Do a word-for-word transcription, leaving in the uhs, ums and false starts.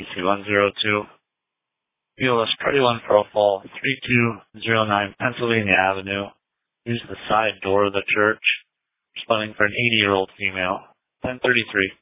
E C one zero two. P O S Party one Profile, three two zero nine Pennsylvania Avenue. Use the side door of the church. Responding for an eighty-year-old female. ten thirty-three.